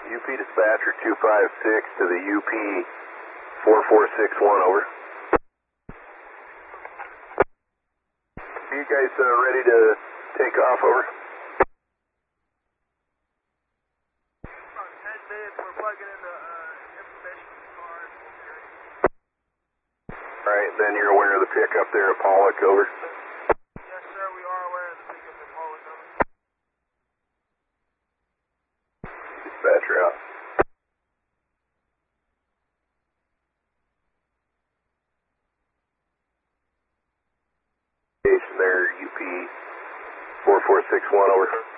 UP dispatcher 256 to the UP 4461, over. You guys ready to take off, over? 10 minutes, we're plugging in the information in the car. Alright, then you're aware of the pickup there at Pollock, over. Yes, sir, we are aware of the pickup at Pollock, over. Dispatcher out. Station there, UP 4461, over.